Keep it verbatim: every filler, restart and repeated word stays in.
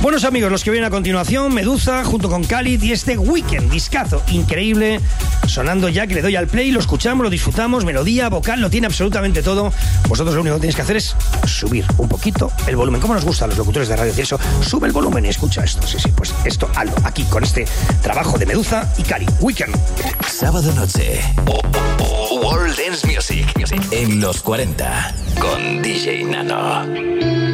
Buenos amigos, los que vienen a continuación, Meduza junto con Khalid y este Weekend, discazo increíble, sonando ya, que le doy al play, lo escuchamos, lo disfrutamos, melodía, vocal, lo tiene absolutamente todo. Vosotros lo único que tenéis que hacer es subir un poquito el volumen. ¿Cómo nos gusta a los locutores de radio decir eso? Sube el volumen y escucha esto. Sí, sí, pues esto, hazlo aquí con este trabajo de Meduza y Khalid. Weekend. Sábado noche. World Dance Music. En los cuarenta. Con D J Nano.